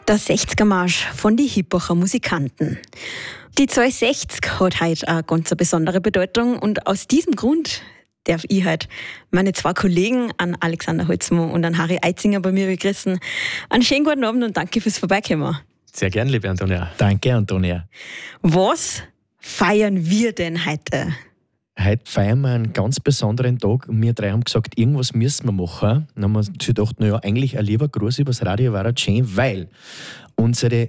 Der 60er-Marsch von die Hippacher Musikanten. Die Zahl 60 hat heute eine ganz besondere Bedeutung und aus diesem Grund darf ich heute meine zwei Kollegen, an Alexander Holzmann und an Harry Eitzinger, bei mir begrüßen. Einen schönen guten Abend und danke fürs Vorbeikommen. Sehr gern, liebe Antonia. Danke, Antonia. Was feiern wir denn heute? Heute feiern wir einen ganz besonderen Tag. Wir drei haben gesagt, irgendwas müssen wir machen. Dann haben wir uns gedacht, eigentlich ein lieber Gruß übers Radio war schön, weil unsere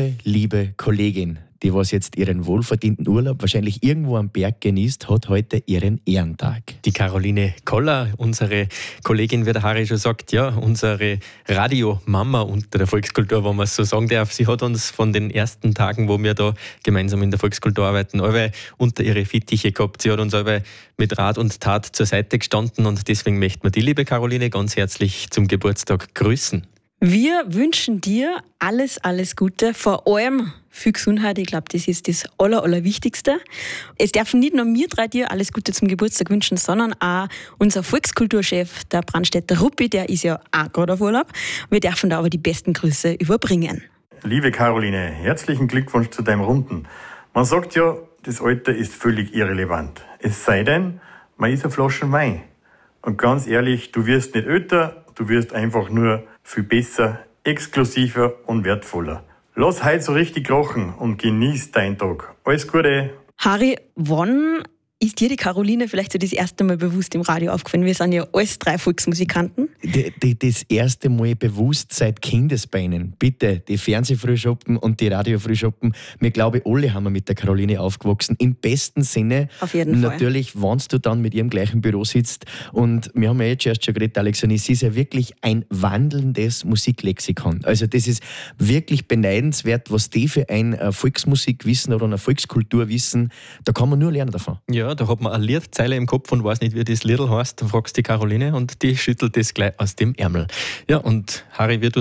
liebe Kollegin, die was jetzt ihren wohlverdienten Urlaub wahrscheinlich irgendwo am Berg genießt, hat heute ihren Ehrentag. Die Caroline Koller, unsere Kollegin, wie der Harry schon sagt, ja, unsere Radiomama unter der Volkskultur, wenn man es so sagen darf. Sie hat uns von den ersten Tagen, wo wir da gemeinsam in der Volkskultur arbeiten, alle unter ihre Fittiche gehabt. Sie hat uns alle mit Rat und Tat zur Seite gestanden und deswegen möchten wir die liebe Caroline ganz herzlich zum Geburtstag grüßen. Wir wünschen dir alles Gute, vor allem viel Gesundheit. Ich glaube, das ist das Allerwichtigste. Es dürfen nicht nur wir drei dir alles Gute zum Geburtstag wünschen, sondern auch unser Volkskulturchef, der Brandstätter Ruppi, der ist ja auch gerade auf Urlaub. Wir dürfen da aber die besten Grüße überbringen. Liebe Caroline, herzlichen Glückwunsch zu deinem Runden. Man sagt ja, das Alter ist völlig irrelevant. Es sei denn, man ist eine Flasche Wein. Und ganz ehrlich, du wirst nicht älter, du wirst einfach nur viel besser, exklusiver und wertvoller. Lass heute so richtig krachen und genieß deinen Tag. Alles Gute! Harry, wann ist dir die Caroline vielleicht so das erste Mal bewusst im Radio aufgefallen? Wir sind ja alles drei Volksmusikanten. Das erste Mal bewusst seit Kindesbeinen. Bitte, die Fernsehfrühschoppen und die Radiofrühschoppen. Wir glaube, alle haben wir mit der Caroline aufgewachsen. Im besten Sinne. Auf jeden Fall. Natürlich, wenn du dann mit ihrem gleichen Büro sitzt. Und wir haben ja jetzt erst schon geredet, Alex und ich, sie ist ja wirklich ein wandelndes Musiklexikon. Also das ist wirklich beneidenswert, was die für ein Volksmusikwissen oder ein Volkskulturwissen, da kann man nur lernen davon. Ja, da hat man eine Liedzeile im Kopf und weiß nicht, wie das Liedl heißt. Da fragst du die Caroline und die schüttelt das gleich aus dem Ärmel. Ja, und Harry, wie du